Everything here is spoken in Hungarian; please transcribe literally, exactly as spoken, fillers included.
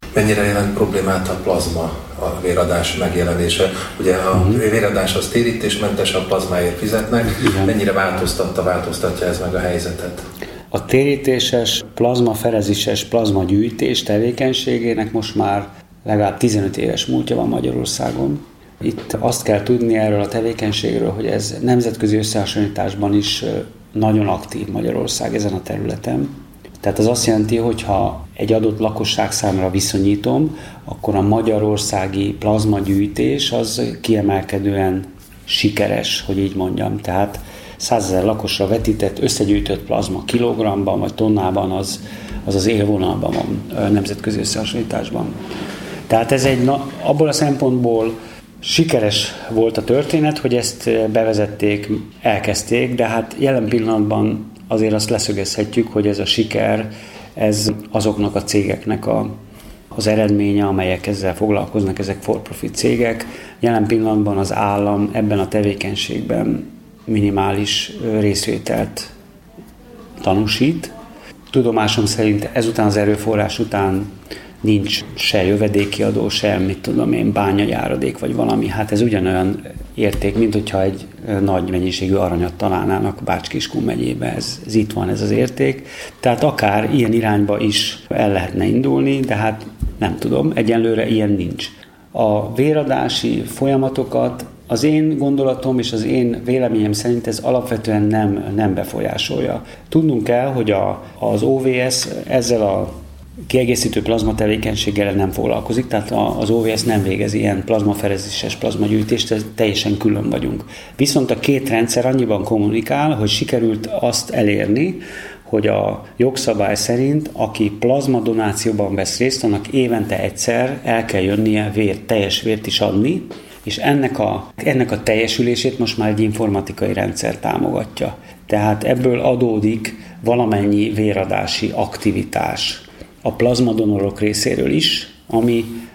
Mennyire jelent problémát a plazma, a véradás megjelenése? Ugye a uh-huh. véradás az térítésmentes, a plazmáért fizetnek. Igen. Mennyire változtatta, változtatja ez meg a helyzetet? A térítéses, plazmaferezéses, plazmagyűjtés tevékenységének most már legalább tizenöt éves múltja van Magyarországon. Itt azt kell tudni erről a tevékenységről, hogy ez nemzetközi összehasonlításban is nagyon aktív Magyarország ezen a területen. Tehát az azt jelenti, hogy ha egy adott lakosság számára viszonyítom, akkor a magyarországi plazmagyűjtés az kiemelkedően sikeres, hogy így mondjam. Tehát százezer lakosra vetített, összegyűjtött plazma kilogramban vagy tonnában az az, az élvonalban van nemzetközi összehasonlításban. Tehát ez egy, na, abból a szempontból sikeres volt a történet, hogy ezt bevezették, elkezdték, de hát jelen pillanatban azért azt leszögezhetjük, hogy ez a siker, ez azoknak a cégeknek a, az eredménye, amelyek ezzel foglalkoznak, ezek for-profit cégek. Jelen pillanatban az állam ebben a tevékenységben minimális részvételt tanúsít. Tudomásom szerint ezután az erőforrás után nincs se jövedéki adó, se mit tudom én, bányajáradék vagy valami. Hát ez ugyanolyan érték, mint hogyha egy nagy mennyiségű aranyat találnának Bács-Kiskun megyébe. Ez, ez itt van ez az érték. Tehát akár ilyen irányba is el lehetne indulni, de hát nem tudom, egyenlőre ilyen nincs. A véradási folyamatokat az én gondolatom és az én véleményem szerint ez alapvetően nem, nem befolyásolja. Tudnunk kell, hogy a, az o vé es ezzel a kiegészítő plazma tevékenységgel nem foglalkozik, tehát az o vé es nem végez ilyen plazmaferezéses plazmagyűjtést, ez teljesen külön vagyunk. Viszont a két rendszer annyiban kommunikál, hogy sikerült azt elérni, hogy a jogszabály szerint, aki plazmadonációban vesz részt, annak évente egyszer el kell jönnie vért, teljes vért is adni, és ennek a, ennek a teljesülését most már egy informatikai rendszer támogatja. Tehát ebből adódik valamennyi véradási aktivitás a plazmadonorok részéről is, ami